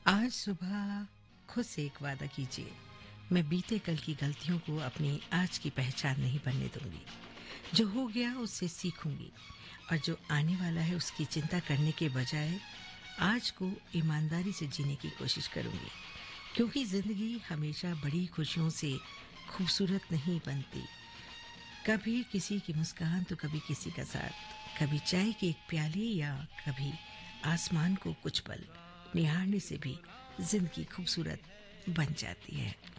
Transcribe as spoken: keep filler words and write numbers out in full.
आज सुबह खुद से एक वादा कीजिए, मैं बीते कल की गलतियों को अपनी आज की पहचान नहीं बनने दूंगी। जो हो गया उससे सीखूंगी और जो आने वाला है उसकी चिंता करने के बजाय आज को ईमानदारी से जीने की कोशिश करूंगी। क्योंकि जिंदगी हमेशा बड़ी खुशियों से खूबसूरत नहीं बनती। कभी किसी की मुस्कान तो कभी किसी का साथ, कभी चाय की एक प्याली या कभी आसमान को कुछ पल निहारने से भी जिंदगी खूबसूरत बन जाती है।